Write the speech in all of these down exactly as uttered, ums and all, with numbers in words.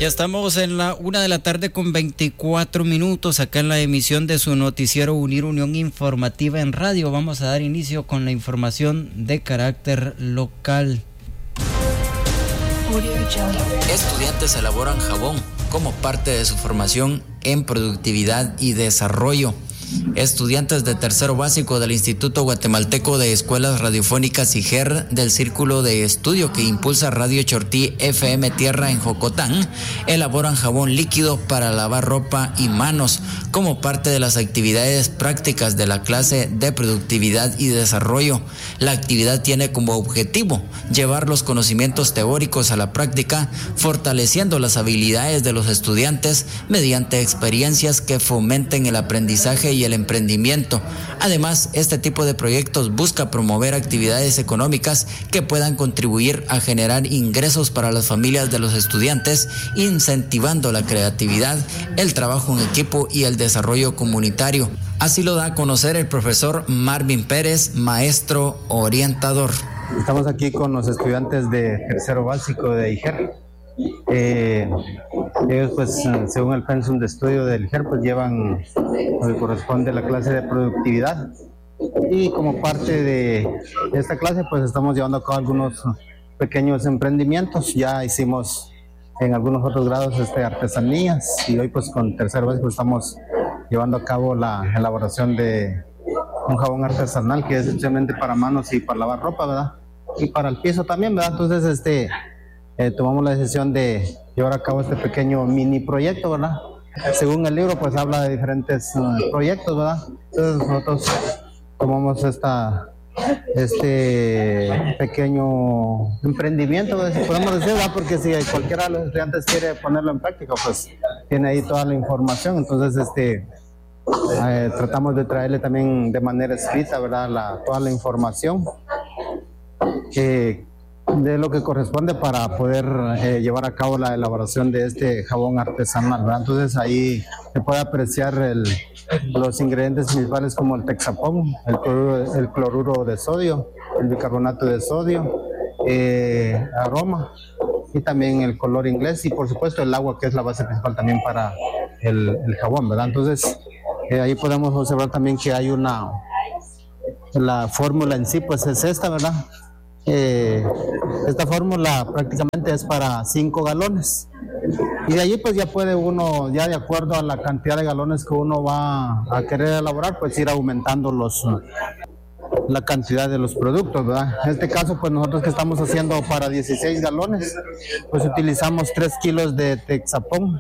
Ya estamos en la una de la tarde con veinticuatro minutos acá en la emisión de su noticiero Unir Unión Informativa en Radio. Vamos a dar inicio con la información de carácter local. Estudiantes elaboran jabón como parte de su formación en productividad y desarrollo. Estudiantes de tercero básico del Instituto Guatemalteco de Escuelas Radiofónicas I G E R del Círculo de Estudio que impulsa Radio Chortí F M Tierra en Jocotán elaboran jabón líquido para lavar ropa y manos como parte de las actividades prácticas de la clase de productividad y desarrollo. La actividad tiene como objetivo llevar los conocimientos teóricos a la práctica, fortaleciendo las habilidades de los estudiantes mediante experiencias que fomenten el aprendizaje y el emprendimiento. Además, este tipo de proyectos busca promover actividades económicas que puedan contribuir a generar ingresos para las familias de los estudiantes, incentivando la creatividad, el trabajo en equipo y el desarrollo comunitario. Así lo da a conocer el profesor Marvin Pérez, maestro orientador. Estamos aquí con los estudiantes de tercero básico de I G E R. Eh, ellos pues según el pensum de estudio del I G E R pues llevan lo que corresponde a la clase de productividad y como parte de esta clase pues estamos llevando a cabo algunos pequeños emprendimientos. Ya hicimos en algunos otros grados este, artesanías y hoy pues con tercero básico estamos llevando a cabo la elaboración de un jabón artesanal que es especialmente para manos y para lavar ropa, ¿verdad? Y para el piso también, ¿verdad? Entonces este Eh, tomamos la decisión de llevar a cabo este pequeño mini proyecto, ¿verdad? Según el libro, pues habla de diferentes uh, proyectos, ¿verdad? Entonces nosotros tomamos esta, este pequeño emprendimiento, si podemos decir, ¿verdad? Porque si cualquiera de los estudiantes quiere ponerlo en práctica, pues tiene ahí toda la información. Entonces, este, eh, tratamos de traerle también de manera escrita, ¿verdad? La, toda la información que de lo que corresponde para poder eh, llevar a cabo la elaboración de este jabón artesanal, ¿verdad? Entonces ahí se puede apreciar el, los ingredientes principales como el texapón, el cloruro, el cloruro de sodio, el bicarbonato de sodio, eh, aroma y también el color inglés y por supuesto el agua, que es la base principal también para el, el jabón, ¿verdad? Entonces eh, ahí podemos observar también que hay una, la fórmula en sí pues es esta, ¿verdad? Eh, esta fórmula prácticamente es para cinco galones y de allí pues ya puede uno, ya de acuerdo a la cantidad de galones que uno va a querer elaborar, pues ir aumentando los, la cantidad de los productos, ¿verdad? En este caso pues nosotros que estamos haciendo para dieciséis galones, pues utilizamos tres kilos de texapón,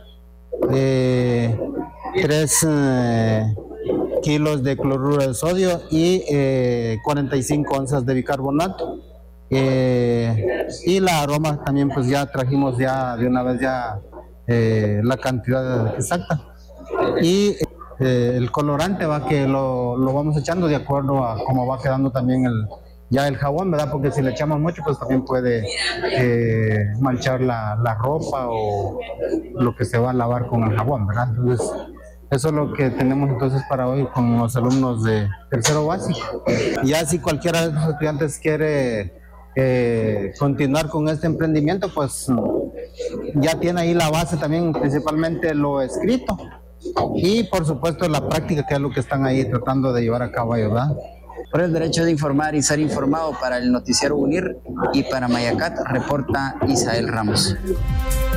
eh, tres eh, kilos de cloruro de sodio y eh, cuarenta y cinco onzas de bicarbonato. Eh, y la aroma también pues ya trajimos ya de una vez ya eh, la cantidad exacta y eh, el colorante va que lo, lo vamos echando de acuerdo a cómo va quedando también el ya el jabón, ¿verdad? Porque si le echamos mucho pues también puede eh, manchar la, la ropa o lo que se va a lavar con el jabón, ¿verdad? Entonces eso es lo que tenemos entonces para hoy con los alumnos de tercero básico. Ya si cualquiera de los estudiantes quiere Eh, continuar con este emprendimiento, pues ya tiene ahí la base también, principalmente lo escrito y por supuesto la práctica, que es lo que están ahí tratando de llevar a cabo, ¿verdad? Por el derecho de informar y ser informado, para el noticiero Unir y para Mayacat reporta Isael Ramos.